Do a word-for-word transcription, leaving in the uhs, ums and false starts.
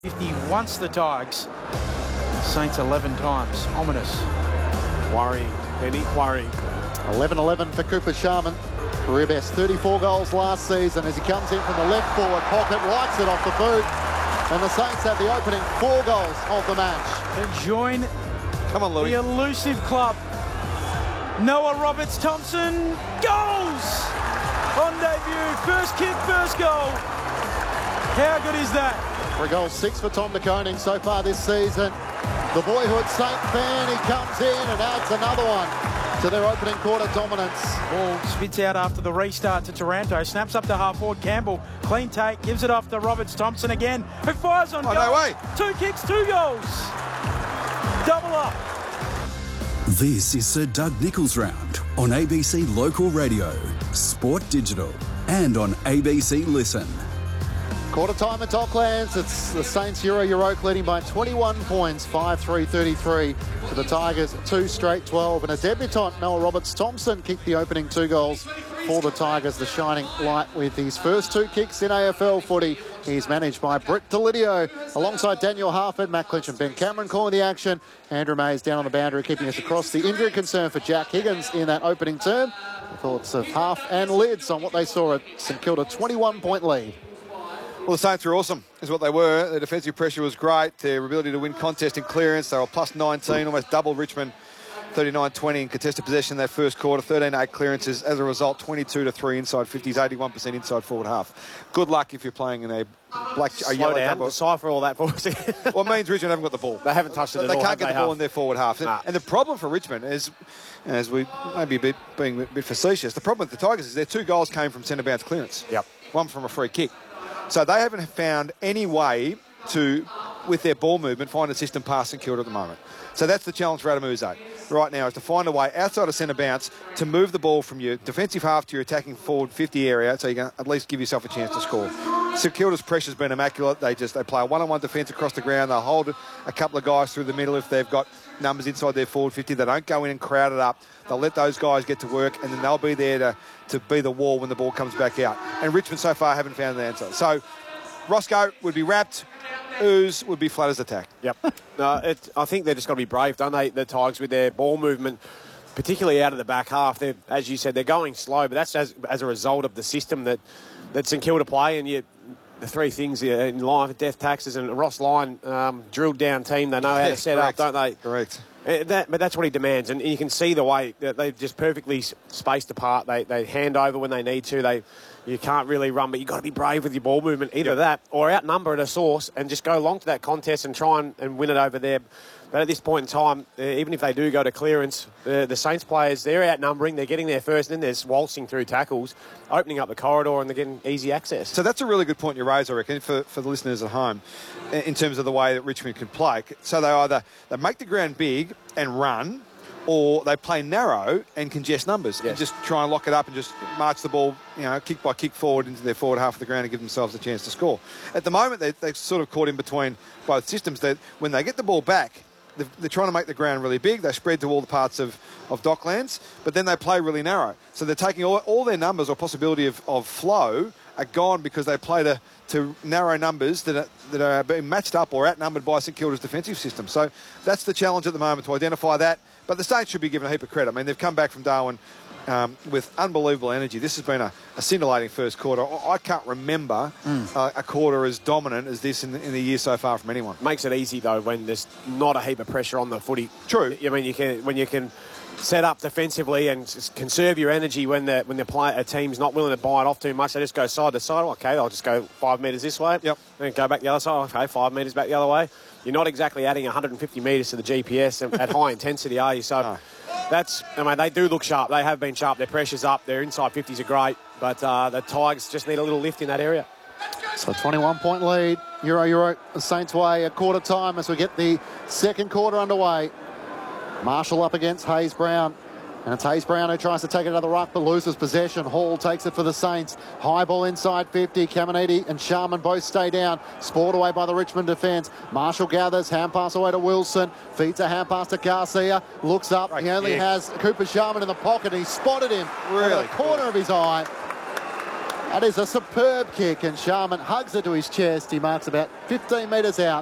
fifty once the Tigers. Saints eleven times. Ominous. Worrying, Penny, worrying. eleven eleven for Cooper Sharman. Career best thirty-four goals last season as he comes in from the left forward pocket, likes it off the boot. And the Saints have the opening four goals of the match. And join Come on, Louis. the elusive club. Noah Roberts-Thompson goals on debut. First kick, first goal. How good is that? Three goals, six for Tom De Koning so far this season. The boyhood Saint fan, he comes in and adds another one to their opening quarter dominance. Ball spits out after the restart to Taranto. Snaps up to half forward Campbell. Clean take, gives it off to Roberts-Thompson again, who fires on Oh, goal. no way. Two kicks, two goals. Double up. This is Sir Doug Nicholls Round on A B C Local Radio, Sport Digital, and on A B C Listen. Quarter time at Docklands. It's the Saints Euro Europe leading by twenty-one points, five three thirty-three to the Tigers, two straight twelve. And a debutant, Noah Roberts-Thompson, kicked the opening two goals for the Tigers, the shining light with his first two kicks in A F L footy. He's managed by Brett Delidio alongside Daniel Harford, Matt Clinch and Ben Cameron calling the action. Andrew Mays down on the boundary, keeping us across. The injury concern for Jack Higgins in that opening term. The thoughts of Half and Lids on what they saw at St Kilda, twenty-one point lead. Well, the Saints were awesome, is what they were. Their defensive pressure was great. Their ability to win contest and clearance, they were plus nineteen, almost double Richmond, thirty-nine twenty in contested possession that first quarter, thirteen eight clearances. As a result, twenty-two to three inside fifties, eighty-one percent inside forward half. Good luck if you're playing in a black, a Slow yellow down, number. decipher all that for us. Well, it means Richmond haven't got the ball. They haven't touched it at They all. can't get the they ball have? in their forward half. Nah. And the problem for Richmond is, as we maybe a bit, being a bit facetious, the problem with the Tigers is their two goals came from centre bounce clearance. Yep. One from a free kick. So they haven't found any way to, with their ball movement, find a system past St Kilda at the moment. So that's the challenge for Adam Uze right now, is to find a way outside of centre bounce to move the ball from your defensive half to your attacking forward fifty area, so you can at least give yourself a chance to score. St Kilda's pressure's been immaculate. They just they play a one-on-one defence across the ground. They'll hold a couple of guys through the middle if they've got numbers inside their forward fifty. They don't go in and crowd it up. They'll let those guys get to work, and then they'll be there to, to be the wall when the ball comes back out. And Richmond so far haven't found the answer. So Roscoe would be wrapped. Ooze would be flat as a tack. Yep. No, it, I think they've just got to be brave, don't they, the Tigers, with their ball movement, particularly out of the back half. They're, as you said, they're going slow, but that's as, as a result of the system that, that St Kilda play. And you, the three things in life, death, taxes, and Ross Lyon, um, drilled down team. They know how to set Correct. up, don't they? Correct. Uh, That, but that's what he demands, and you can see the way that they've just perfectly s- spaced apart. They they hand over when they need to. They you can't really run, but you've got to be brave with your ball movement. Either Yep. that or outnumber at a source and just go along to that contest and try and, and win it over there. But at this point in time, uh, even if they do go to clearance, uh, the Saints players, they're outnumbering. They're getting there first, and then they're waltzing through tackles, opening up the corridor, and they're getting easy access. So that's a really good point you raise, I reckon, for, for the listeners at home, in terms of the way that Richmond can play. So they either they make the ground big and run, or they play narrow and congest numbers and Yes. just try and lock it up and just march the ball, you know, kick by kick forward into their forward half of the ground and give themselves a chance to score. At the moment, they, they're sort of caught in between both systems. That when they get the ball back, they're, they're trying to make the ground really big. They spread to all the parts of, of Docklands, but then they play really narrow. So they're taking all, all their numbers or possibility of, of flow are gone because they play to, to narrow numbers that are, that are being matched up or outnumbered by St Kilda's defensive system. So that's the challenge at the moment, to identify that. But the Saints should be given a heap of credit. I mean, they've come back from Darwin um, with unbelievable energy. This has been a, a scintillating first quarter. I I can't remember mm. uh, a quarter as dominant as this in the, in the year so far from anyone. Makes it easy, though, when there's not a heap of pressure on the footy. True. I mean, you can when you can set up defensively and s- conserve your energy when the when the play, a team's not willing to bite off too much. They just go side to side. Okay, I'll just go five metres this way. Yep. Then go back the other side. Okay, five metres back the other way. You're not exactly adding one hundred fifty metres to the G P S at high intensity, are you? So No. that's, I mean, they do look sharp. They have been sharp. Their pressure's up. Their inside fifties are great. But uh, the Tigers just need a little lift in that area. So twenty-one point lead, Euro Euro the Saints way at quarter time as we get the second quarter underway. Marshall up against Hayes Brown. And it's Hayes Brown who tries to take another ruck but loses possession. Hall takes it for the Saints. High ball inside fifty. Caminiti and Sharman both stay down. Spoiled away by the Richmond defence. Marshall gathers. Hand pass away to Wilson. Feeds a hand pass to Garcia. Looks up. Right, he only yeah. has Cooper Sharman in the pocket. He spotted him. Really in the corner cool. of his eye. That is a superb kick, and Sharman hugs it to his chest. He marks about fifteen metres out.